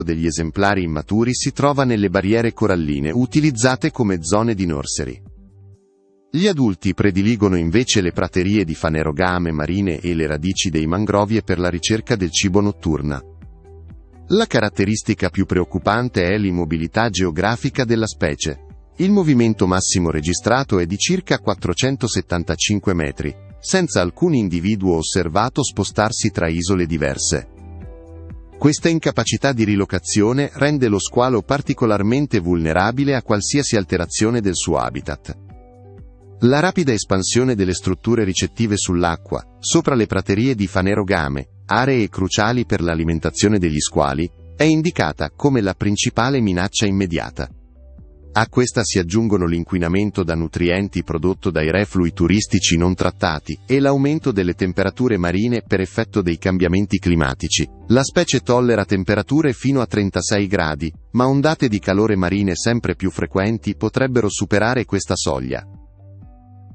degli esemplari immaturi si trova nelle barriere coralline utilizzate come zone di nursery. Gli adulti prediligono invece le praterie di fanerogame marine e le radici dei mangrovie per la ricerca del cibo notturna. La caratteristica più preoccupante è l'immobilità geografica della specie. Il movimento massimo registrato è di circa 475 metri, senza alcun individuo osservato spostarsi tra isole diverse. Questa incapacità di rilocazione rende lo squalo particolarmente vulnerabile a qualsiasi alterazione del suo habitat. La rapida espansione delle strutture ricettive sull'acqua, sopra le praterie di fanerogame, aree cruciali per l'alimentazione degli squali, è indicata come la principale minaccia immediata. A questa si aggiungono l'inquinamento da nutrienti prodotto dai reflui turistici non trattati e l'aumento delle temperature marine per effetto dei cambiamenti climatici. La specie tollera temperature fino a 36 gradi, ma ondate di calore marine sempre più frequenti potrebbero superare questa soglia.